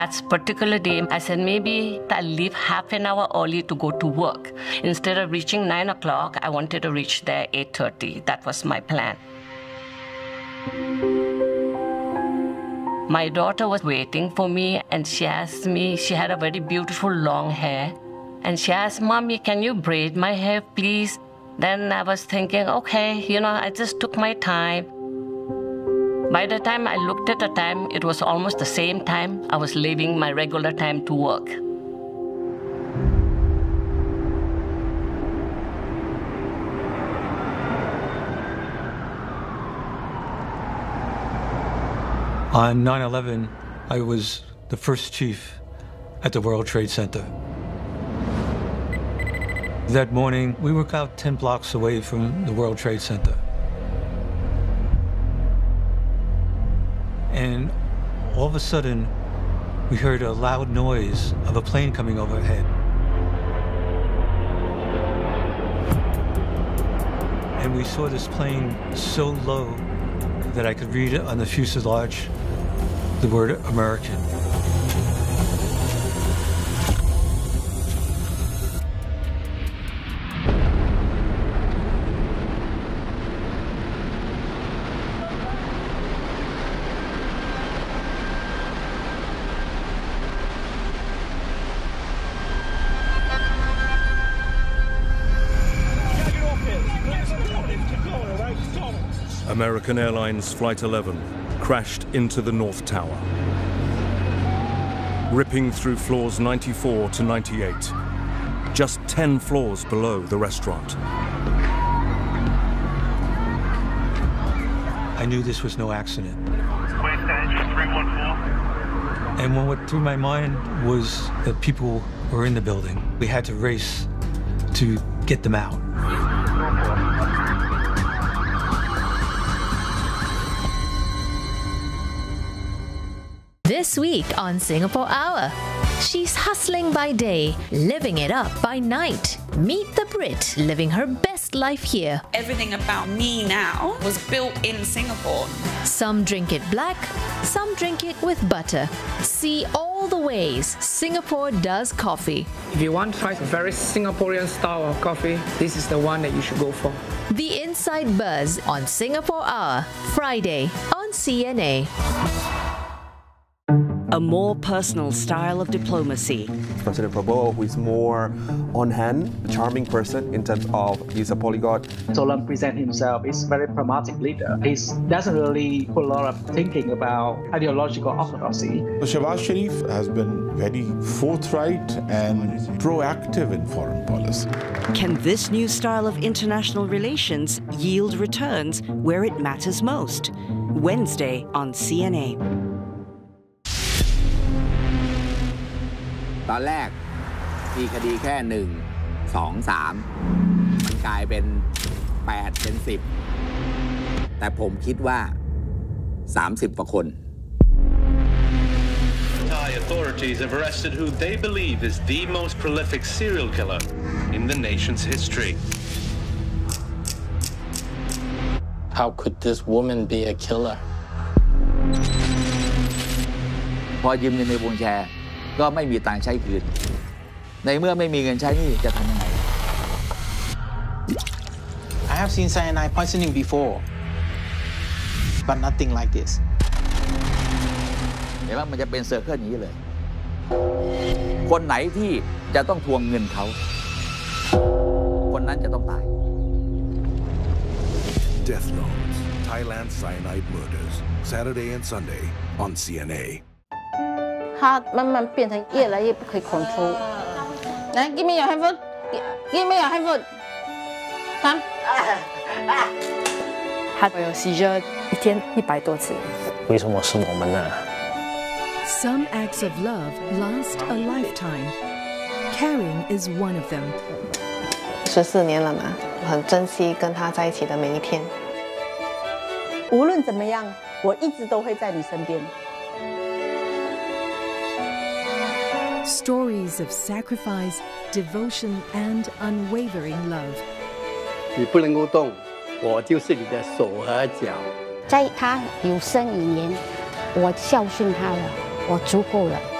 That particular day, I said maybe I'll leave half an hour early to go to work. Instead of reaching 9 o'clock, I wanted to reach there 8:30. That was my plan. My daughter was waiting for me and she asked me, she had a very beautiful long hair. And she asked, Mommy, can you braid my hair, please? Then I was thinking, okay, I just took my time. By the time I looked at the time, it was almost the same time I was leaving my regular time to work. On 9/11, I was the first chief at the World Trade Center. That morning, we were about 10 blocks away from the World Trade Center. And all of a sudden, we heard a loud noise of a plane coming overhead. And we saw this plane so low that I could read on the fuselage the word American. American Airlines Flight 11 crashed into the North Tower, ripping through floors 94 to 98, just 10 floors below the restaurant. I knew this was no accident. And what went through my mind was that people were in the building. We had to race to get them out. This week on Singapore Hour, she's hustling by day, living it up by night. Meet the Brit living her best life here. Everything about me now was built in Singapore. Some drink it black, some drink it with butter. See all the ways Singapore does coffee. If you want to try a very Singaporean style of coffee, this is the one that you should go for. The Inside Buzz on Singapore Hour, Friday on CNA. A more personal style of diplomacy. President Prabowo, who is more on-hand, charming person in terms of he's a polyglot. Solan presents himself as a very pragmatic leader. He doesn't really put a lot of thinking about ideological orthodoxy. Shehbaz Sharif has been very forthright and proactive in foreign policy. Can this new style of international relations yield returns where it matters most? Wednesday on CNA. ตอนแรกมีคดีแค่1 2 3มันกลายเป็น8เป็น10แต่ผมคิดว่า30กว่าคน Thai authorities have arrested who they believe is the most prolific serial killer in the nation's history. How could this woman be a killer? พอยืมเงินในวงแชร์ก็ไม่มีตังค์ใช้คืนในเมื่อไม่มีเงินใช้นี่จะทำยังไง I have seen cyanide poisoning before but nothing like this เห็นว่ามันจะเป็นเซอร์เคิลอย่างนี้เลยคนไหนที่จะต้องทวงเงินเขาคนนั้นจะต้องตาย Death Notes, Thailand Cyanide Murders, Saturday and Sunday on CNA. 它慢慢变成越来越不可以控制。来 ，Give me your hand, give me your hand. 他有seizure 一天100多次。 为什么是我们呢？ Some acts of love last a lifetime. Caring is one of them. 14年了嘛，很珍惜跟他在一起的每一天。 无论怎么样，我一直都会在你身边。 Stories of sacrifice, devotion, and unwavering love. 你不能够动，我就是你的手和脚。 在他有生以年，我孝顺他了，我足够了。